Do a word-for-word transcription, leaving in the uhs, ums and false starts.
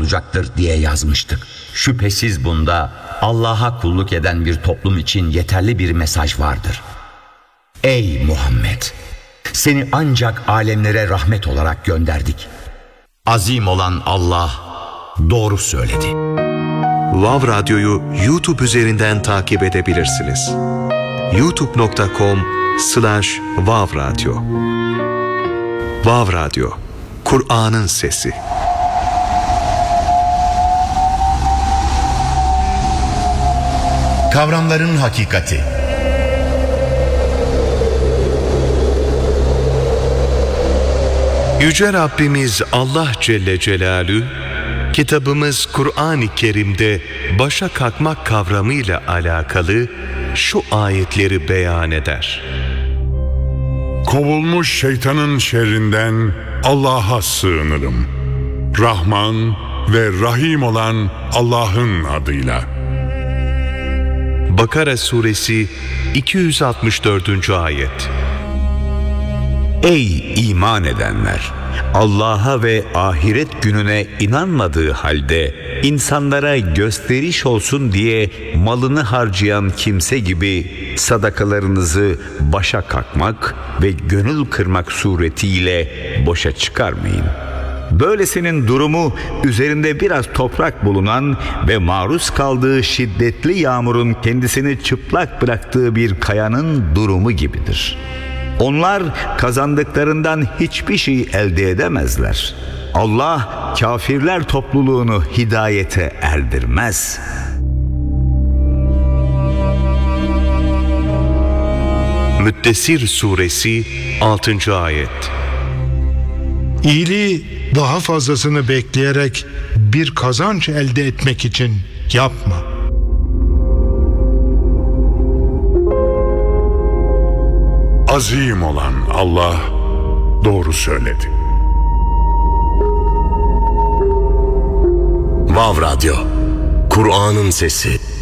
olacaktır diye yazmıştık. Şüphesiz bunda Allah'a kulluk eden bir toplum için yeterli bir mesaj vardır. Ey Muhammed! Seni ancak alemlere rahmet olarak gönderdik. Azim olan Allah doğru söyledi. Vav Radyo'yu YouTube üzerinden takip edebilirsiniz. youtube nokta com slash vav radyo. Vav Radyo, Kur'an'ın sesi. Kavramların hakikati. Yüce Rabbimiz Allah Celle Celaluhu, kitabımız Kur'an-ı Kerim'de başa kalkmak kavramıyla alakalı şu ayetleri beyan eder. Kovulmuş şeytanın şerrinden Allah'a sığınırım. Rahman ve Rahim olan Allah'ın adıyla. Bakara Suresi iki yüz altmış dördüncü ayet. Ey iman edenler! Allah'a ve ahiret gününe inanmadığı halde insanlara gösteriş olsun diye malını harcayan kimse gibi sadakalarınızı başa kalkmak ve gönül kırmak suretiyle boşa çıkarmayın. Böylesinin durumu üzerinde biraz toprak bulunan ve maruz kaldığı şiddetli yağmurun kendisini çıplak bıraktığı bir kayanın durumu gibidir. Onlar kazandıklarından hiçbir şey elde edemezler. Allah kafirler topluluğunu hidayete erdirmez. Müddessir Suresi altıncı ayet. İyiliği daha fazlasını bekleyerek bir kazanç elde etmek için yapma. Azim olan Allah doğru söyledi. Vav Radyo, Kur'an'ın sesi.